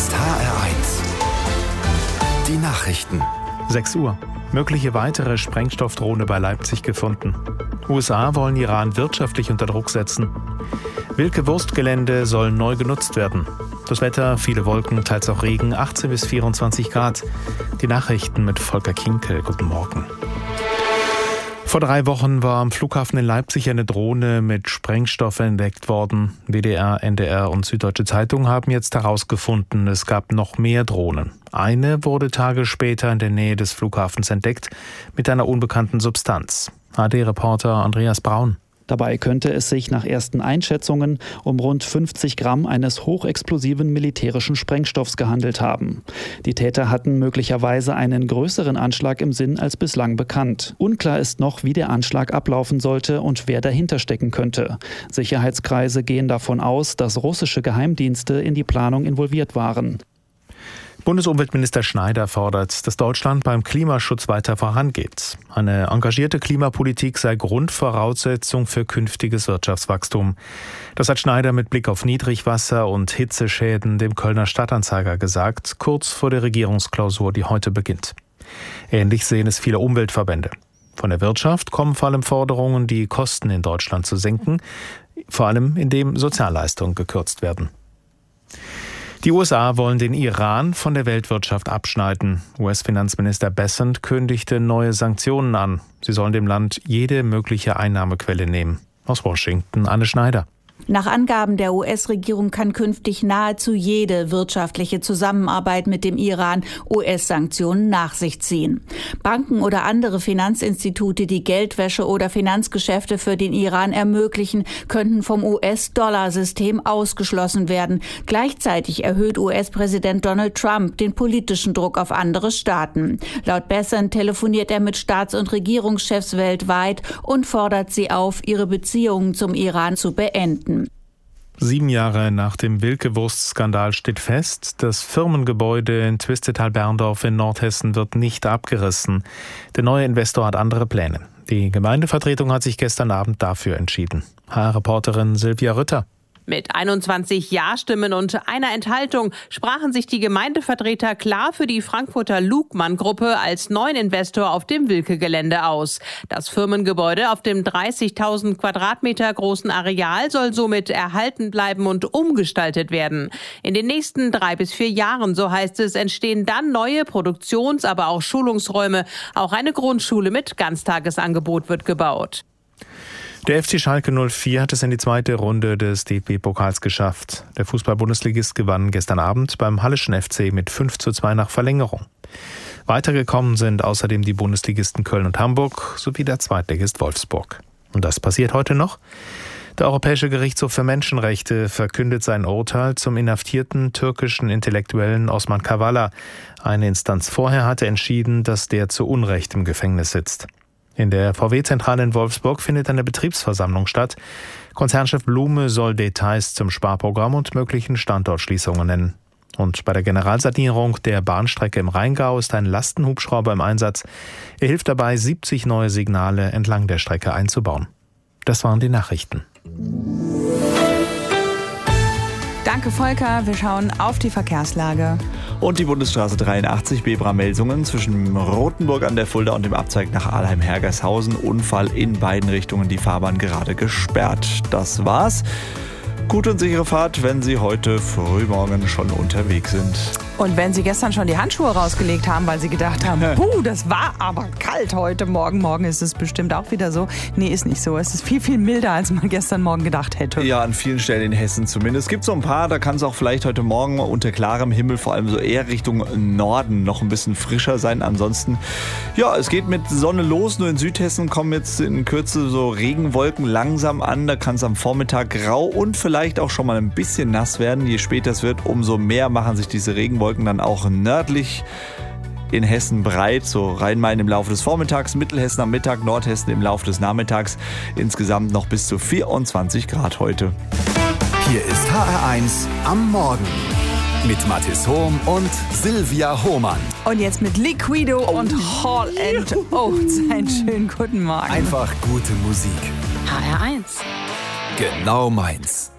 ist HR1. Die Nachrichten. 6 Uhr. Mögliche weitere Sprengstoffdrohne bei Leipzig gefunden. USA wollen Iran wirtschaftlich unter Druck setzen. Wilke-Wurst-Gelände soll neu genutzt werden. Das Wetter, viele Wolken, teils auch Regen, 18 bis 24 Grad. Die Nachrichten mit Volker Kinkel. Guten Morgen. Vor 3 Wochen war am Flughafen in Leipzig eine Drohne mit Sprengstoff entdeckt worden. WDR, NDR und Süddeutsche Zeitung haben jetzt herausgefunden, es gab noch mehr Drohnen. Eine wurde Tage später in der Nähe des Flughafens entdeckt mit einer unbekannten Substanz. ARD-Reporter Andreas Braun. Dabei könnte es sich nach ersten Einschätzungen um rund 50 Gramm eines hochexplosiven militärischen Sprengstoffs gehandelt haben. Die Täter hatten möglicherweise einen größeren Anschlag im Sinn als bislang bekannt. Unklar ist noch, wie der Anschlag ablaufen sollte und wer dahinter stecken könnte. Sicherheitskreise gehen davon aus, dass russische Geheimdienste in die Planung involviert waren. Bundesumweltminister Schneider fordert, dass Deutschland beim Klimaschutz weiter vorangeht. Eine engagierte Klimapolitik sei Grundvoraussetzung für künftiges Wirtschaftswachstum. Das hat Schneider mit Blick auf Niedrigwasser- und Hitzeschäden dem Kölner Stadtanzeiger gesagt, kurz vor der Regierungsklausur, die heute beginnt. Ähnlich sehen es viele Umweltverbände. Von der Wirtschaft kommen vor allem Forderungen, die Kosten in Deutschland zu senken, vor allem indem Sozialleistungen gekürzt werden. Die USA wollen den Iran von der Weltwirtschaft abschneiden. US-Finanzminister Bessent kündigte neue Sanktionen an. Sie sollen dem Land jede mögliche Einnahmequelle nehmen. Aus Washington, Anne Schneider. Nach Angaben der US-Regierung kann künftig nahezu jede wirtschaftliche Zusammenarbeit mit dem Iran US-Sanktionen nach sich ziehen. Banken oder andere Finanzinstitute, die Geldwäsche oder Finanzgeschäfte für den Iran ermöglichen, könnten vom US-Dollar-System ausgeschlossen werden. Gleichzeitig erhöht US-Präsident Donald Trump den politischen Druck auf andere Staaten. Laut Bessent telefoniert er mit Staats- und Regierungschefs weltweit und fordert sie auf, ihre Beziehungen zum Iran zu beenden. 7 Jahre nach dem Wilke-Wurst-Skandal steht fest, das Firmengebäude in Twistetal-Berndorf in Nordhessen wird nicht abgerissen. Der neue Investor hat andere Pläne. Die Gemeindevertretung hat sich gestern Abend dafür entschieden. HR-Reporterin Silvia Rütter. Mit 21 Ja-Stimmen und einer Enthaltung sprachen sich die Gemeindevertreter klar für die Frankfurter Lugmann-Gruppe als neuen Investor auf dem Wilke-Gelände aus. Das Firmengebäude auf dem 30.000 Quadratmeter großen Areal soll somit erhalten bleiben und umgestaltet werden. In den nächsten 3 bis 4 Jahren, so heißt es, entstehen dann neue Produktions-, aber auch Schulungsräume. Auch eine Grundschule mit Ganztagesangebot wird gebaut. Der FC Schalke 04 hat es in die zweite Runde des DFB-Pokals geschafft. Der Fußball-Bundesligist gewann gestern Abend beim Halleschen FC mit 5:2 nach Verlängerung. Weitergekommen sind außerdem die Bundesligisten Köln und Hamburg sowie der Zweitligist Wolfsburg. Und das passiert heute noch. Der Europäische Gerichtshof für Menschenrechte verkündet sein Urteil zum inhaftierten türkischen Intellektuellen Osman Kavala. Eine Instanz vorher hatte entschieden, dass der zu Unrecht im Gefängnis sitzt. In der VW-Zentrale in Wolfsburg findet eine Betriebsversammlung statt. Konzernchef Blume soll Details zum Sparprogramm und möglichen Standortschließungen nennen. Und bei der Generalsanierung der Bahnstrecke im Rheingau ist ein Lastenhubschrauber im Einsatz. Er hilft dabei, 70 neue Signale entlang der Strecke einzubauen. Das waren die Nachrichten. Danke, Volker. Wir schauen auf die Verkehrslage. Und die Bundesstraße 83, Bebra-Melsungen zwischen Rothenburg an der Fulda und dem Abzweig nach Alheim-Hergershausen. Unfall in beiden Richtungen, die Fahrbahn gerade gesperrt. Das war's. Gute und sichere Fahrt, wenn Sie heute frühmorgen schon unterwegs sind. Und wenn Sie gestern schon die Handschuhe rausgelegt haben, weil Sie gedacht haben, das war aber kalt heute Morgen. Morgen ist es bestimmt auch wieder so. Nee, ist nicht so. Es ist viel, viel milder, als man gestern Morgen gedacht hätte. Ja, an vielen Stellen in Hessen zumindest. Es gibt so ein paar, da kann es auch vielleicht heute Morgen unter klarem Himmel, vor allem so eher Richtung Norden, noch ein bisschen frischer sein. Ansonsten, ja, es geht mit Sonne los. Nur in Südhessen kommen jetzt in Kürze so Regenwolken langsam an. Da kann es am Vormittag grau und vielleicht auch schon mal ein bisschen nass werden. Je später es wird, umso mehr machen sich diese Regenwolken dann auch nördlich in Hessen breit, so Rhein-Main im Laufe des Vormittags, Mittelhessen am Mittag, Nordhessen im Laufe des Nachmittags. Insgesamt noch bis zu 24 Grad heute. Hier ist HR1 am Morgen mit Mathis Hohm und Silvia Hohmann. Und jetzt mit Liquido und Hall & Oates. Einen schönen guten Morgen. Einfach gute Musik. HR1. Genau meins.